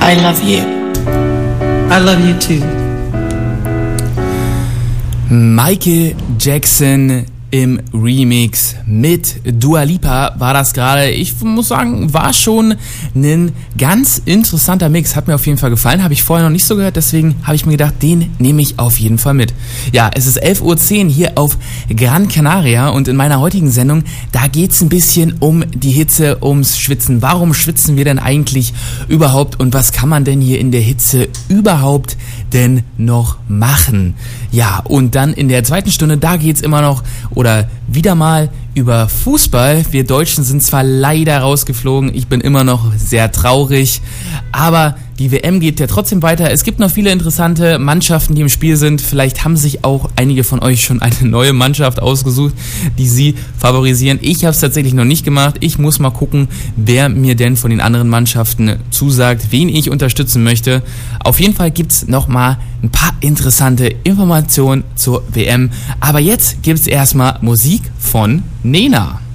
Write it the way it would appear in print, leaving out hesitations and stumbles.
I love you. I love you too. Michael Jackson im Remix mit Dua Lipa war das gerade. Ich muss sagen, war schon ein ganz interessanter Mix. Hat mir auf jeden Fall gefallen. Habe ich vorher noch nicht so gehört, deswegen habe ich mir gedacht, den nehme ich auf jeden Fall mit. Ja, es ist 11:10 Uhr hier auf Gran Canaria und in meiner heutigen Sendung, da geht's ein bisschen um die Hitze, ums Schwitzen. Warum schwitzen wir denn eigentlich überhaupt und was kann man denn hier in der Hitze überhaupt denn noch machen? Ja, und dann in der zweiten Stunde, da geht's immer noch oder wieder mal über Fußball. Wir Deutschen sind zwar leider rausgeflogen, ich bin immer noch sehr traurig, aber die WM geht ja trotzdem weiter. Es gibt noch viele interessante Mannschaften, die im Spiel sind. Vielleicht haben sich auch einige von euch schon eine neue Mannschaft ausgesucht, die sie favorisieren. Ich habe es tatsächlich noch nicht gemacht. Ich muss mal gucken, wer mir denn von den anderen Mannschaften zusagt, wen ich unterstützen möchte. Auf jeden Fall gibt's noch mal ein paar interessante Informationen zur WM. Aber jetzt gibt's erstmal Musik von Nena.